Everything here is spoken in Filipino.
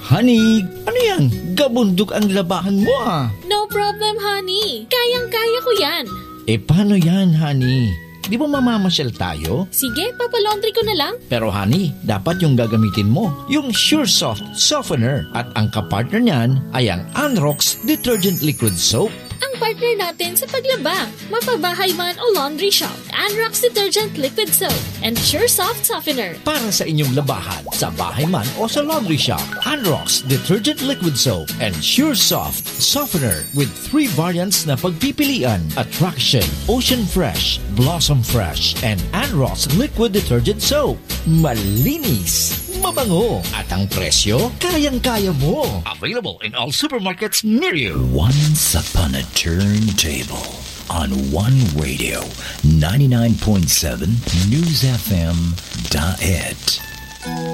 Honey, ano yan? Gabundok ang labahan mo No problem, honey. Kayang-kaya ko yan. Paano yan, honey? Di ba mamamasyal tayo? Sige, papalaundry ko na lang. Pero honey, dapat yung gagamitin mo, yung SureSoft Softener. At ang kapartner niyan ay ang Anrox Detergent Liquid Soap. Ang partner natin sa paglaba, mapabahay man o laundry shop, Anrox Detergent Liquid Soap and SureSoft Softener. Para sa inyong labahan, sa bahay man o sa laundry shop, Anrox Detergent Liquid Soap and SureSoft Softener with 3 variants na pagpipilian: Attraction, Ocean Fresh, Blossom Fresh, and Anrox Liquid Detergent Soap. Malinis, mabango, at ang presyo, kayang-kaya mo. Available in all supermarkets near you. Once upon a turntable on One Radio 99.7 News FM. It.